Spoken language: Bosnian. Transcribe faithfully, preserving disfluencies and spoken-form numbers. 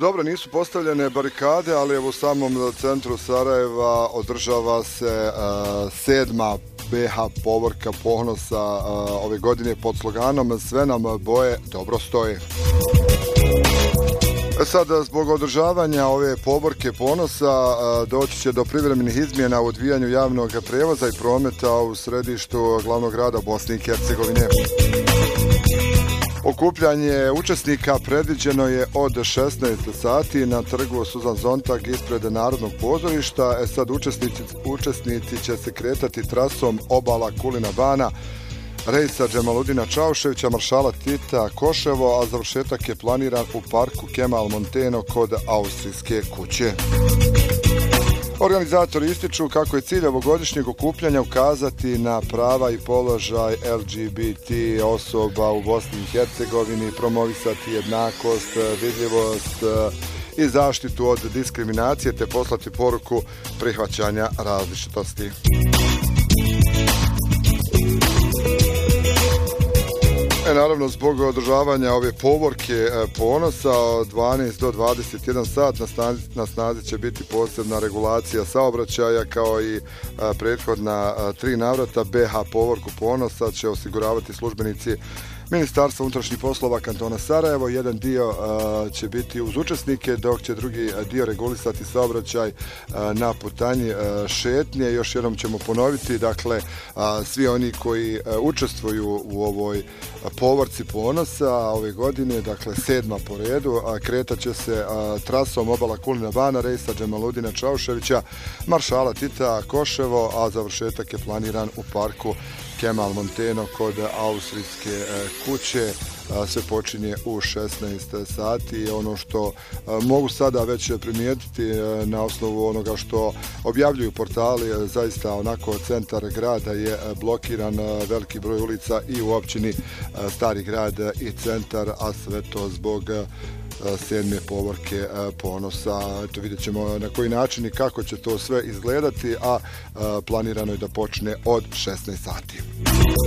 Dobro, nisu postavljene barikade, ali evo u samom centru Sarajeva održava se uh, sedma B H povorka ponosa uh, ove godine pod sloganom Sve nam boje dobro stoje. Sada, zbog održavanja ove povorke ponosa doći će do privremenih izmjena u odvijanju javnog prevoza i prometa u središtu glavnog grada Bosne i Hercegovine. Okupljanje učesnika predviđeno je od šesnaest sati na trgu Suzan Zontag ispred Narodnog pozorišta. E sad učesnici, učesnici će se kretati trasom obala Kulina Bana, rejsa Džemaludina Čauševića, maršala Tita Koševo, a završetak je planiran u parku Kemal Monteno kod Austrijske kuće. Organizatori ističu kako je cilj ovogodišnjeg okupljanja ukazati na prava i položaj L G B T osoba u Bosni i Hercegovini, promovisati jednakost, vidljivost i zaštitu od diskriminacije te poslati poruku prihvaćanja različitosti. E, naravno, zbog održavanja ove povorke ponosa od dvanaest do dvadeset jedan sat na snazi, na snazi će biti posebna regulacija saobraćaja kao i a, prethodna a, tri navrata. B H povorku ponosa će osiguravati službenici Ministarstva unutrašnjih poslova kantona Sarajevo. Jedan dio a, će biti uz učesnike, dok će drugi dio regulisati saobraćaj a, na putanji a, šetnje. Još jednom ćemo ponoviti, dakle, a, svi oni koji a, učestvuju u ovoj povorci ponosa ove godine, dakle sedma po redu, a kretat će se a, trasom obala Kulina Bana, rejsa Džemaludina Čauševića, maršala Tita Koševo, a završetak je planiran u parku Kemal Monteno kod Austrijske e, kuće. A, sve počinje u šesnaest sati. Ono što a, mogu sada već primijetiti a, na osnovu onoga što objavljuju portali, a, zaista onako centar grada je a, blokiran, a, veliki broj ulica i u općini a, Stari grad i centar, a sve to zbog a, sedme povorke ponosa. Eto, vidjet ćemo na koji način i kako će to sve izgledati, a planirano je da počne od šesnaest sati.